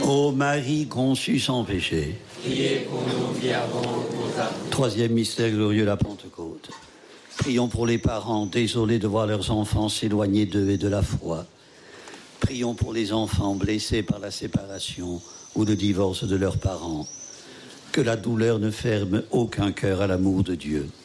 Ô Marie conçue sans péché. Priez pour nous qui avons aux âmes. Troisième mystère glorieux, la Pentecôte. Prions pour les parents désolés de voir leurs enfants s'éloigner d'eux et de la foi. Prions pour les enfants blessés par la séparation ou le divorce de leurs parents. Que la douleur ne ferme aucun cœur à l'amour de Dieu.